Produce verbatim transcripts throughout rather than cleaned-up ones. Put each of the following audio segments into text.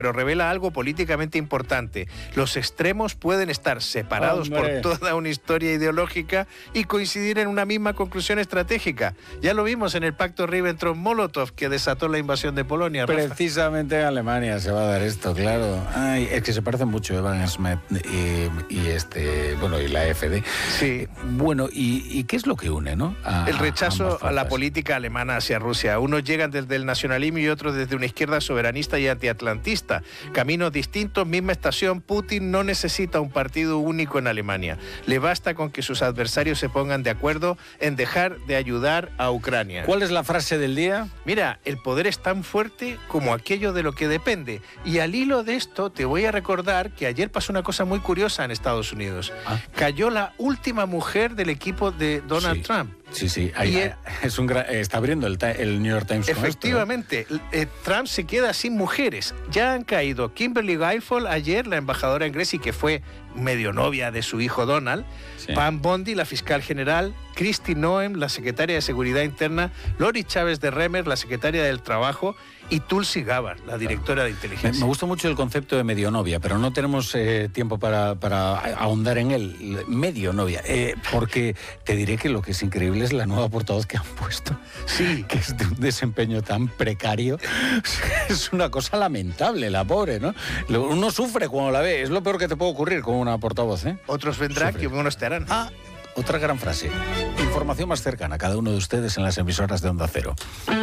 pero revela algo políticamente importante. Los extremos pueden estar separados Hombre. por toda una historia ideológica y coincidir en una misma conclusión estratégica. Ya lo vimos en el pacto Ribbentrop-Molotov que desató la invasión de Polonia. Rafa. Precisamente en Alemania se va a dar esto, claro. Ay, es que se parecen mucho Evan Smith y, y este, bueno, y la F D. Sí. Bueno, ¿y, y qué es lo que une, no? A, el rechazo a, a la política alemana hacia Rusia. Unos llegan desde el nacionalismo y otros desde una izquierda soberanista y antiatlantista. Caminos distintos, misma estación. Putin no necesita un partido único en Alemania. Le basta con que sus adversarios se pongan de acuerdo en dejar de ayudar a Ucrania. ¿Cuál es la frase del día? Mira, el poder es tan fuerte como aquello de lo que depende. Y al hilo de esto te voy a recordar que ayer pasó una cosa muy curiosa en Estados Unidos. Ah. Cayó la última mujer del equipo de Donald sí. Trump. Sí, sí, ahí, el, es un gran, está abriendo el, el New York Times. Efectivamente, con esto, ¿eh? eh, Trump se queda sin mujeres. Ya han caído Kimberly Guilfoyle ayer, la embajadora inglesa y que fue medio novia de su hijo Donald, sí. Pam Bondi, la fiscal general, Kristi Noem, la secretaria de Seguridad Interna, Lori Chávez de Remer, la secretaria del Trabajo, y Tulsi Gabbard, la directora de inteligencia. Me, me gusta mucho el concepto de medionovia, pero no tenemos eh, tiempo para, para ahondar en él. Medionovia, eh, porque te diré que lo que es increíble es la nueva portavoz que han puesto. Sí. Que es de un desempeño tan precario. Es una cosa lamentable, la pobre, ¿no? Uno sufre cuando la ve. Es lo peor que te puede ocurrir con una portavoz, ¿eh? Otros vendrán y unos te harán. Ah, otra gran frase. Información más cercana a cada uno de ustedes en las emisoras de Onda Cero.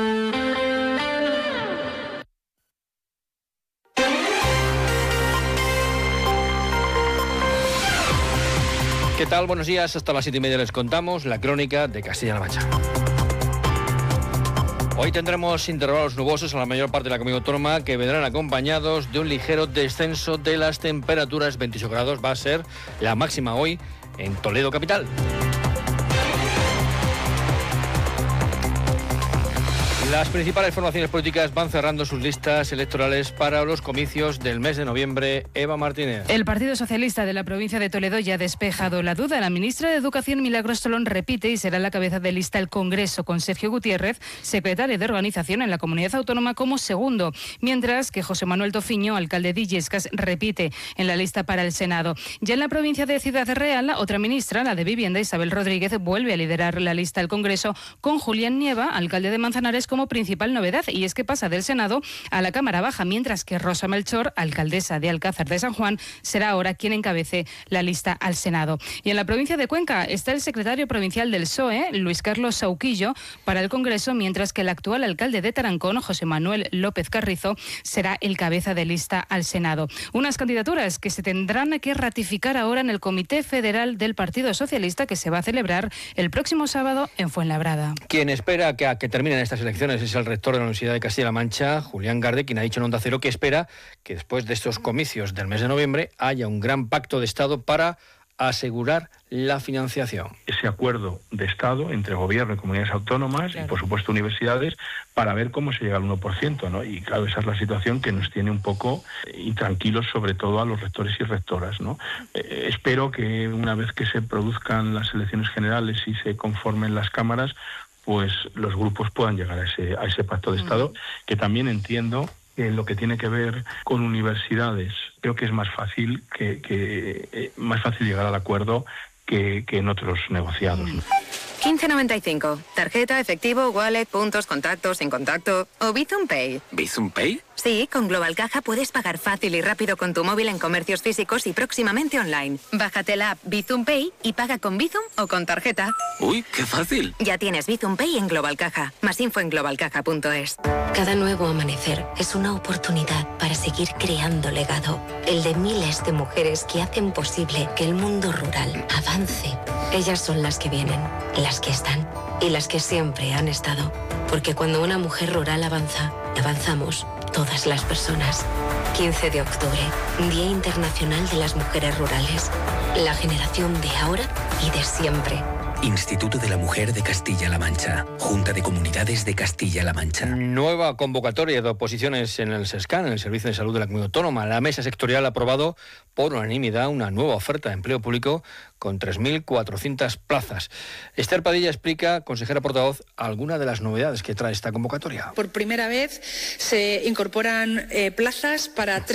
¿Qué tal? Buenos días. Hasta las siete y media les contamos la crónica de Castilla-La Mancha. Hoy tendremos intervalos nubosos a la mayor parte de la comunidad autónoma que vendrán acompañados de un ligero descenso de las temperaturas. veintiocho grados va a ser la máxima hoy en Toledo capital. Las principales formaciones políticas van cerrando sus listas electorales para los comicios del mes de noviembre. Eva Martínez. El Partido Socialista de la provincia de Toledo ya ha despejado la duda. La ministra de Educación, Milagros Tolón, repite y será la cabeza de lista el Congreso, con Sergio Gutiérrez, secretario de Organización en la comunidad autónoma, como segundo, mientras que José Manuel Tofiño, alcalde de Illescas, repite en la lista para el Senado. Ya en la provincia de Ciudad Real, otra ministra, la de Vivienda, Isabel Rodríguez, vuelve a liderar la lista al Congreso, con Julián Nieva, alcalde de Manzanares, como principal novedad, y es que pasa del Senado a la Cámara Baja, mientras que Rosa Melchor, alcaldesa de Alcázar de San Juan, será ahora quien encabece la lista al Senado. Y en la provincia de Cuenca está el secretario provincial del P S O E, Luis Carlos Sauquillo, para el Congreso, mientras que el actual alcalde de Tarancón, José Manuel López Carrizo, será el cabeza de lista al Senado. Unas candidaturas que se tendrán que ratificar ahora en el Comité Federal del Partido Socialista, que se va a celebrar el próximo sábado en Fuenlabrada. Quien espera que, a que terminen estas elecciones es el rector de la Universidad de Castilla-La Mancha, Julián Garde, quien ha dicho en Onda Cero que espera que después de estos comicios del mes de noviembre haya un gran pacto de Estado para asegurar la financiación. Ese acuerdo de Estado entre gobierno y comunidades autónomas, claro, y por supuesto universidades, para ver cómo se llega al uno por ciento, ¿no? Y claro, esa es la situación que nos tiene un poco intranquilos, sobre todo a los rectores y rectoras, ¿no? Eh, espero que una vez que se produzcan las elecciones generales y se conformen las cámaras, pues los grupos puedan llegar a ese, a ese pacto de Estado, que también entiendo que en lo que tiene que ver con universidades, creo que es más fácil que, que eh, más fácil llegar al acuerdo que, que en otros negociados, ¿no? quince noventa y cinco. Tarjeta, efectivo, wallet, puntos, contactos, sin contacto o Bizum Pay. ¿Bizum Pay? Sí, con Global Caja puedes pagar fácil y rápido con tu móvil en comercios físicos y próximamente online. Bájate la app Bizum Pay y paga con Bizum o con tarjeta. ¡Uy, qué fácil! Ya tienes Bizum Pay en Global Caja. Más info en global caja punto es. Cada nuevo amanecer es una oportunidad para seguir creando legado. El de miles de mujeres que hacen posible que el mundo rural avance. Ellas son las que vienen, las que están y las que siempre han estado. Porque cuando una mujer rural avanza, avanzamos todas las personas. quince de octubre, Día Internacional de las Mujeres Rurales. La generación de ahora y de siempre. Instituto de la Mujer de Castilla-La Mancha. Junta de Comunidades de Castilla-La Mancha. Nueva convocatoria de oposiciones en el SESCAN, en el Servicio de Salud de la Comunidad Autónoma. La mesa sectorial ha aprobado por unanimidad una nueva oferta de empleo público con tres mil cuatrocientas plazas. Esther Padilla explica, consejera portavoz, algunas de las novedades que trae esta convocatoria. Por primera vez se incorporan eh, plazas para tres